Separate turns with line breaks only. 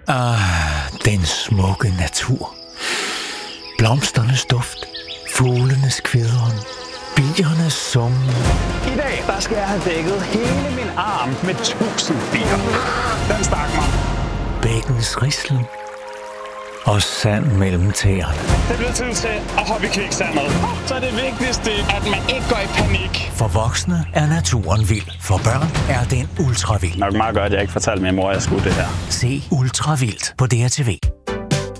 Den smukke natur. Blomsternes duft. Fuglenes kvidren. Biernes summen.
I dag, der skal jeg have dækket hele min arm med 1000 bier. Den stak mig.
Bækkens rislen. Og sand mellem tæerne.
Det bliver tid til at hoppe i kviksandet. Så er det vigtigste, at man ikke går i panik.
For voksne er naturen vild. For børn er den ultravild.
Nok meget godt, at jeg ikke fortalte min mor, at jeg skulle det her.
Se Ultravildt på DRTV.